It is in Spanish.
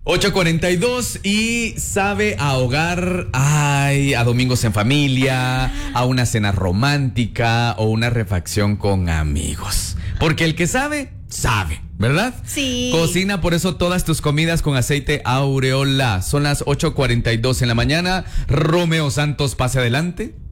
8:42 y sabe ahogar, a domingos en familia, a una cena romántica o una refacción con amigos. Porque el que sabe, sabe, ¿verdad? Sí. Cocina por eso todas tus comidas con aceite Aureola. Son las 8:42 en la mañana. Romeo Santos, pase adelante.